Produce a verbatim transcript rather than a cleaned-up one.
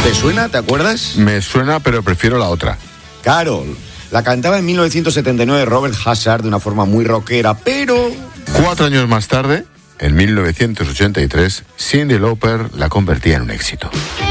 ¿Te suena? ¿Te acuerdas? Me suena, pero prefiero la otra. Carol. La cantaba en mil novecientos setenta y nueve Robert Hazard de una forma muy rockera, pero... Cuatro años más tarde, en mil novecientos ochenta y tres, Cyndi Lauper la convertía en un éxito.